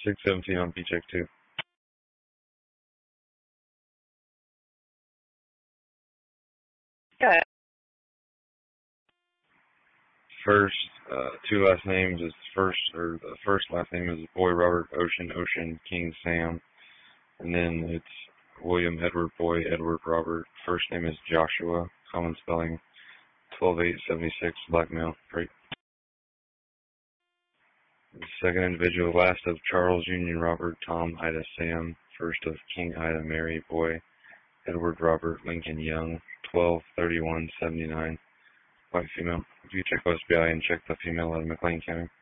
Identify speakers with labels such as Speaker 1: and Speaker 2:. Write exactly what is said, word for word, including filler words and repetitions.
Speaker 1: six seven female, B check two.
Speaker 2: Okay.
Speaker 1: First, uh, two last names is first, or the first last name is Boy Robert Ocean, Ocean King Sam. And then it's William Edward Boy Edward Robert. First name is Joshua, common spelling, twelve eight seventy-six, black male, great. The second individual, last of Charles Union Robert Tom Ida Sam. First of King Ida Mary Boy Edward Robert Lincoln Young, twelve thirty-one seventy-nine, white female. If you check O S B I and check the female out of McLean County.